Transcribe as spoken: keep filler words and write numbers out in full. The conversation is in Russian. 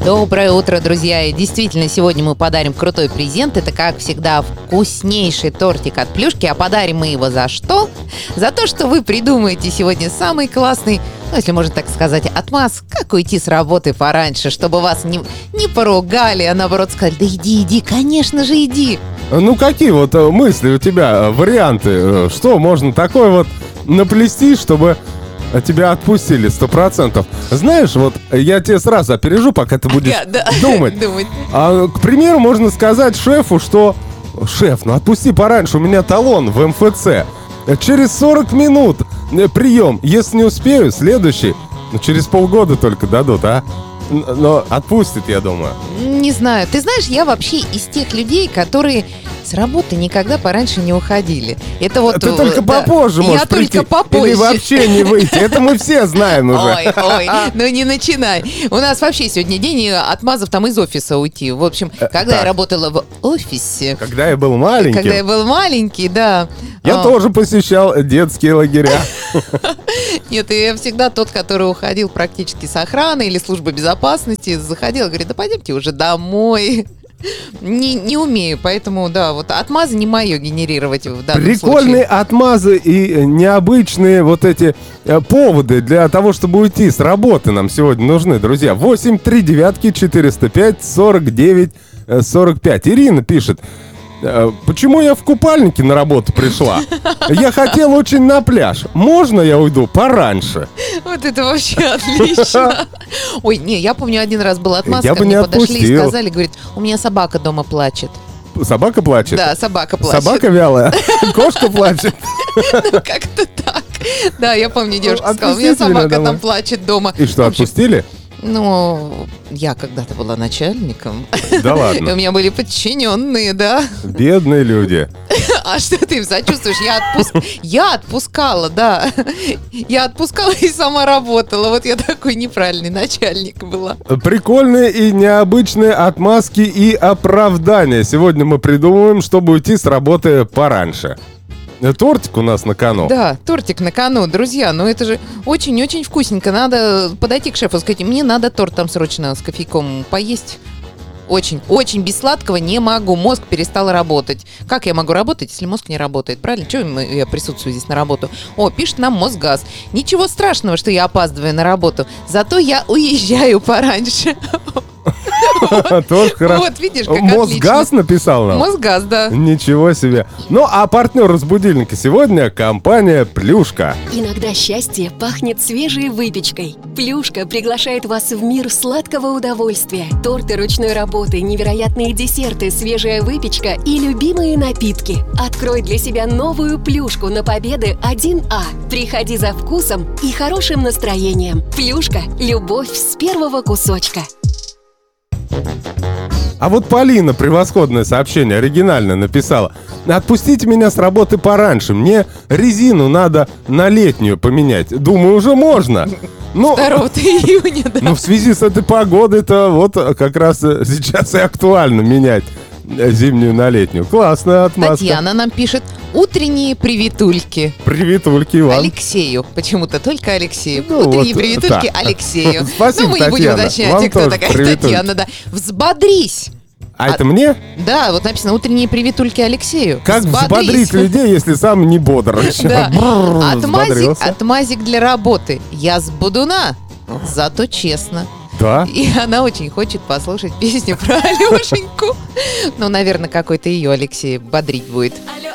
Доброе утро, друзья! И действительно, сегодня мы подарим крутой презент. Это, как всегда, вкуснейший тортик от Плюшки. А подарим мы его за что? За то, что вы придумаете сегодня самый классный, ну, если можно так сказать, отмаз, как уйти с работы пораньше, чтобы вас не, не поругали, а наоборот сказали: да иди, иди, конечно же, иди. Ну, какие вот мысли у тебя, варианты? Что можно такое вот наплести, чтобы тебя отпустили сто процентов? Знаешь, вот я тебе сразу опережу, пока ты будешь Я, да, думать. думать. А, к примеру, можно сказать шефу, что: шеф, ну отпусти пораньше, у меня талон в эм эф цэ. Через сорок минут прием. Если не успею, следующий. Ну, через полгода только дадут, а? Но отпустит, я думаю. Не знаю. Ты знаешь, я вообще из тех людей, которые с работы никогда пораньше не уходили. Это вот... Ты только да, попозже можешь я прийти. только попозже. Или вообще не выйти. Это мы все знаем уже. Ой, ой, ну не начинай. У нас вообще сегодня день отмазов там из офиса уйти. В общем, когда так. я работала в офисе... Когда я был маленький. Когда я был маленький, да. Я а, тоже посещал детские лагеря. Нет, я всегда тот, который уходил практически с охраны или службы безопасности, заходил и говорит: да пойдемте уже домой. Не, не умею, поэтому, да, вот отмазы не мое генерировать в данном Прикольные случае. отмазы и необычные вот эти э, поводы для того, чтобы уйти с работы, нам сегодня нужны, друзья. восемь три девятки четыреста пять сорок девять сорок пять. Ирина пишет: э, почему я в купальнике на работу пришла? Я хотела очень на пляж. Можно я уйду пораньше? Вот это вообще отлично. Ой, не, я помню, один раз был отмаз, Я ко бы мне не подошли и отпустил. сказали, говорит: у меня собака дома плачет. Собака плачет? Да, собака плачет. Собака вялая? Кошка плачет? Ну, как-то так. Да, я помню, девушка сказала: у меня Отпустите меня собака домой. там плачет дома. И что, В общем, отпустили? Ну, я когда-то была начальником. Да И у ладно. меня были подчиненные, да. Бедные люди. А что ты им сочувствуешь? Я, отпуск... я отпускала, да. Я отпускала и сама работала. Вот я такой неправильный начальник была. Прикольные и необычные отмазки и оправдания сегодня мы придумываем, чтобы уйти с работы пораньше. Тортик у нас на кону. Да, тортик на кону, друзья. Ну это же очень-очень вкусненько. Надо подойти к шефу и сказать: мне надо торт там срочно с кофейком поесть. Очень, очень без сладкого не могу. Мозг перестал работать. Как я могу работать, если мозг не работает? Правильно? Чего я присутствую здесь на работу? О, пишет нам Мосгаз: ничего страшного, что я опаздываю на работу. Зато я уезжаю пораньше. Тоже хорошо. Вот, видишь, как Мосгаз отлично. написал нам? Мосгаз, да. Ничего себе. Ну, а партнер разбудильника сегодня — компания «Плюшка». Иногда счастье пахнет свежей выпечкой. Плюшка приглашает вас в мир сладкого удовольствия. Торты ручной работы, невероятные десерты, свежая выпечка и любимые напитки. Открой для себя новую Плюшку на Победы один А. Приходи за вкусом и хорошим настроением. Плюшка – любовь с первого кусочка. А вот Полина превосходное сообщение, оригинально написала: отпустите меня с работы пораньше, мне резину надо на летнюю поменять. Думаю, уже можно. Ну, второго июня, да. ну, в связи с этой погодой-то вот как раз сейчас и актуально менять зимнюю на летнюю. Классная отмазка. Татьяна нам пишет: утренние приветульки. Приветульки, Иван. Алексею. Почему-то только Алексею. Ну, утренние вот, приветульки да. Алексею. Спасибо, Ну, мы не будем Татьяна. уточнять, Вам кто тоже такая приветульки. Татьяна, да. Взбодрись. А, А- это мне? Да, вот написано: утренние приветульки Алексею. Как взбодрить людей, если сам не бодр? Да. Бррр, Отмазик, взбодрился. отмазик для работы. Я с Будуна, зато честно. Да? И она очень хочет послушать песню про Алешеньку. Ну, наверное, какой-то ее Алексей бодрить будет.